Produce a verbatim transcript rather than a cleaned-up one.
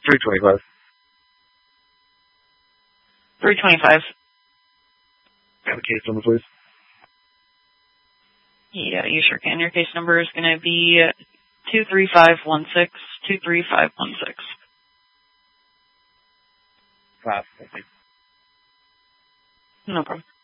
three twenty-five. three twenty-five. Got a case number, please? Yeah, you sure can. Your case number is going to be two three five one six, two three five one six. Five. Thank you. No problem.